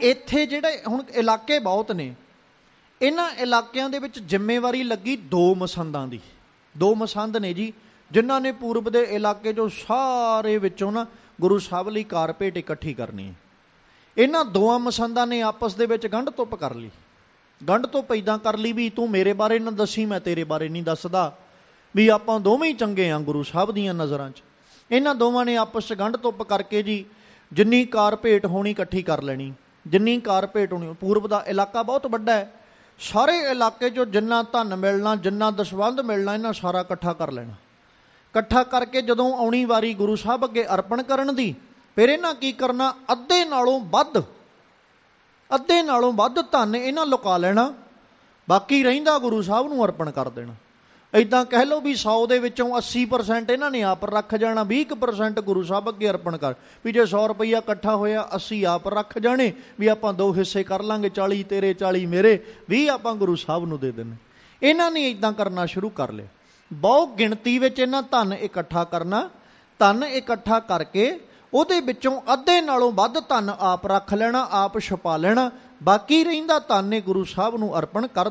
ਇੱਥੇ ਜਿਹੜੇ ਹੁਣ ਇਲਾਕੇ ਬਹੁਤ ਨੇ, ਇਹਨਾਂ ਇਲਾਕਿਆਂ ਦੇ ਵਿੱਚ ਜ਼ਿੰਮੇਵਾਰੀ ਲੱਗੀ 2 ਮਸੰਦਾਂ ਦੀ। 2 ਮਸੰਦ ਨੇ ਜੀ, ਜਿਨ੍ਹਾਂ ਨੇ ਪੂਰਬ ਦੇ ਇਲਾਕੇ 'ਚੋਂ ਸਾਰੇ ਵਿੱਚੋਂ ਨਾ ਗੁਰੂ ਸਾਹਿਬ ਲਈ ਕਾਰਪੇਟ ਇਕੱਠੀ ਕਰਨੀ ਹੈ। ਇਹਨਾਂ 2 ਮਸੰਦਾਂ ਨੇ ਆਪਸ ਦੇ ਵਿੱਚ ਗੰਢ ਧੁੱਪ ਕਰ ਲਈ। ਗੰਢ ਧੁੱਪ ਇੱਦਾਂ ਕਰ ਲਈ ਵੀ ਤੂੰ ਮੇਰੇ ਬਾਰੇ ਨਾ ਦੱਸੀ, ਮੈਂ ਤੇਰੇ ਬਾਰੇ ਨਹੀਂ ਦੱਸਦਾ, ਵੀ ਆਪਾਂ ਦੋਵੇਂ ਹੀ ਚੰਗੇ ਹਾਂ ਗੁਰੂ ਸਾਹਿਬ ਦੀਆਂ ਨਜ਼ਰਾਂ 'ਚ। ਇਹਨਾਂ ਦੋਵਾਂ ਨੇ ਆਪਸ 'ਚ ਗੰਢ ਧੁੱਪ ਕਰਕੇ ਜੀ ਜਿੰਨੀ ਕਾਰਪੇਟ ਹੋਣੀ ਇਕੱਠੀ ਕਰ ਲੈਣੀ। ਜਿੰਨੀ ਕਾਰਪੇਟ ਹੋਣੀ, ਪੂਰਬ ਦਾ ਇਲਾਕਾ ਬਹੁਤ ਵੱਡਾ ਹੈ, ਸਾਰੇ ਇਲਾਕੇ 'ਚੋਂ ਜਿੰਨਾ ਧਨ ਮਿਲਣਾ, ਜਿੰਨਾ ਦਸਵੰਧ ਮਿਲਣਾ, ਇਹਨਾਂ ਸਾਰਾ ਇਕੱਠਾ ਕਰ ਲੈਣਾ। ਇਕੱਠਾ ਕਰਕੇ ਜਦੋਂ ਆਉਣੀ ਵਾਰੀ ਗੁਰੂ ਸਾਹਿਬ ਅੱਗੇ ਅਰਪਣ ਕਰਨ ਦੀ, ਫਿਰ ਇਹਨਾਂ ਕੀ ਕਰਨਾ, ਅੱਧੇ ਨਾਲੋਂ ਵੱਧ ਧਨ ਇਹਨਾਂ ਲੁਕਾ ਲੈਣਾ, ਬਾਕੀ ਰਹਿੰਦਾ ਗੁਰੂ ਸਾਹਿਬ ਨੂੰ ਅਰਪਣ ਕਰ ਦੇਣਾ। ਇੱਦਾਂ ਕਹਿ ਲਓ ਵੀ 100 ਦੇ ਵਿੱਚੋਂ 80% ਇਹਨਾਂ ਨੇ ਆਪ ਰੱਖ ਜਾਣਾ, 20% ਗੁਰੂ ਸਾਹਿਬ ਅੱਗੇ ਅਰਪਣ ਕਰ। ਵੀ ਜੇ 100 ਰੁਪਈਆ ਇਕੱਠਾ ਹੋਇਆ, 80 ਆਪ ਰੱਖ ਜਾਣੇ, ਵੀ ਆਪਾਂ 2 ਹਿੱਸੇ ਕਰ ਲਾਂਗੇ, 40 ਤੇਰੇ 40 ਮੇਰੇ, 20 ਆਪਾਂ ਗੁਰੂ ਸਾਹਿਬ ਨੂੰ ਦੇ ਦੇਣੇ। ਇਹਨਾਂ ਨੇ ਇੱਦਾਂ ਕਰਨਾ ਸ਼ੁਰੂ ਕਰ ਲਿਆ। ਬਹੁ ਗਿਣਤੀ ਵਿੱਚ ਇਹਨਾਂ ਧਨ ਇਕੱਠਾ ਕਰਨਾ। ਧਨ ਇਕੱਠਾ ਕਰਕੇ ਉਹਦੇ ਵਿੱਚੋਂ ਅੱਧੇ ਨਾਲੋਂ ਵੱਧ ਧਨ ਆਪ ਰੱਖ ਲੈਣਾ, ਆਪ ਛੁਪਾ ਲੈਣਾ, ਬਾਕੀ ਰਹਿੰਦਾ ਧਨ ਨੇ ਗੁਰੂ ਸਾਹਿਬ ਨੂੰ ਅਰਪਣ ਕਰ